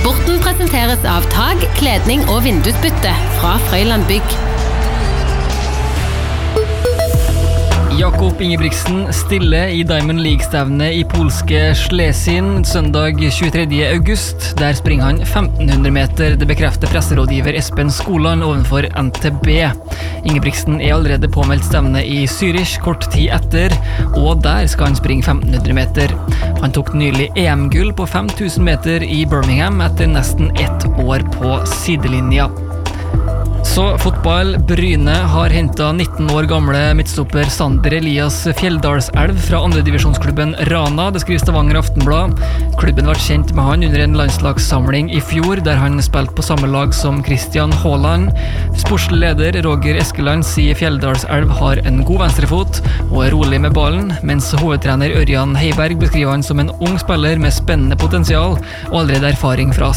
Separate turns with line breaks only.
Sporten presenteres av tag, kledning og vindusbytte fra Frøyland Bygg.
Jakob Ingebrigtsen stille i Diamond League-stevne i polske Schlesien søndag 23. august. Der springer han 1500 meter, det bekrefter presserådgiver Espen Skoland ovenfor NTB. Ingebrigtsen allerede påmeldt stevne i Zürich kort tid etter, og der skal han springe 1500 meter. Han tok nylig EM-gull på 5000 meter i Birmingham etter nesten ett år på sidelinja. Så fotball. Bryne har hentet 19 år gamle midtstopper Sander Elias Fjelldalselv fra andredivisjonsklubben Rana, det skriver Stavanger Aftenblad. Klubben ble kjent med han under en landslagssamling i fjor, der han spilte på samme lag som Christian Haaland. Sportslig leder Roger Eskeland sier Fjelldalselv har en god venstrefot og er rolig med ballen, mens hovedtrener Ørjan Heiberg beskriver han som en ung spiller med spennende potensial og allerede erfaring fra